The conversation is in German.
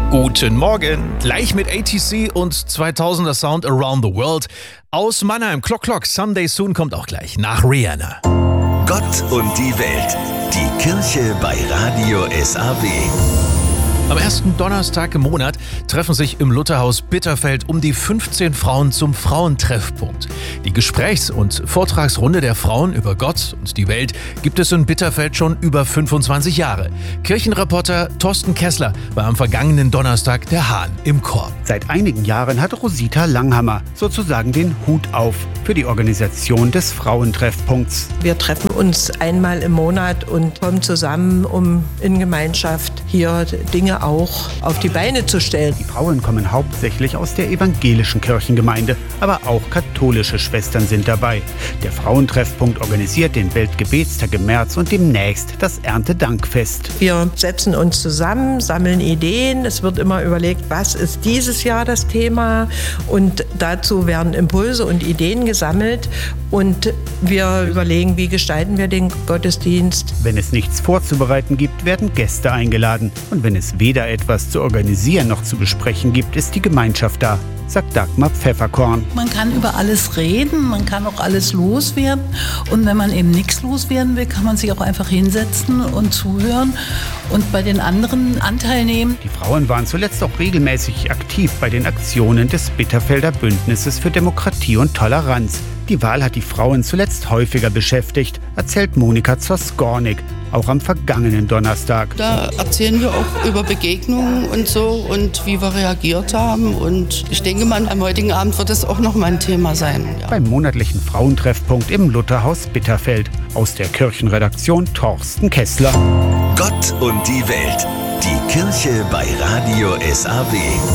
Guten Morgen, gleich mit ATC und 2000er Sound Around the World. Aus Mannheim, Clock Clock, Someday Soon kommt auch gleich nach Rihanna. Gott und die Welt, die Kirche bei Radio SAW. Am ersten Donnerstag im Monat treffen sich im Lutherhaus Bitterfeld um die 15 Frauen zum Frauentreffpunkt. Die Gesprächs- und Vortragsrunde der Frauen über Gott und die Welt gibt es in Bitterfeld schon über 25 Jahre. Kirchenreporter Thorsten Kessler war am vergangenen Donnerstag der Hahn im Chor. Seit einigen Jahren hat Rosita Langhammer sozusagen den Hut auf für die Organisation des Frauentreffpunkts. Wir treffen uns einmal im Monat und kommen zusammen, um in Gemeinschaft hier Dinge auch auf die Beine zu stellen. Die Frauen kommen hauptsächlich aus der evangelischen Kirchengemeinde, aber auch katholische Schwestern sind dabei. Der Frauentreffpunkt organisiert den Weltgebetstag im März und demnächst das Erntedankfest. Wir setzen uns zusammen, sammeln Ideen. Es wird immer überlegt, was ist dieses Jahr das Thema, und dazu werden Impulse und Ideen gesammelt und wir überlegen, wie gestalten wir den Gottesdienst. Wenn es nichts vorzubereiten gibt, werden Gäste eingeladen. Und wenn es weder etwas zu organisieren noch zu besprechen gibt, ist die Gemeinschaft da, sagt Dagmar Pfefferkorn. Man kann über alles reden, man kann auch alles loswerden. Und wenn man eben nichts loswerden will, kann man sich auch einfach hinsetzen und zuhören und bei den anderen Anteil nehmen. Die Frauen waren zuletzt auch regelmäßig aktiv bei den Aktionen des Bitterfelder Bündnisses für Demokratie und Toleranz. Die Wahl hat die Frauen zuletzt häufiger beschäftigt, erzählt Monika Zoskornik, auch am vergangenen Donnerstag. Da erzählen wir auch über Begegnungen und so und wie wir reagiert haben. Und ich denke mal, am heutigen Abend wird es auch noch mal ein Thema sein. Ja. Beim monatlichen Frauentreffpunkt im Lutherhaus Bitterfeld. Aus der Kirchenredaktion Thorsten Kessler. Gott und die Welt, die Kirche bei Radio SAW.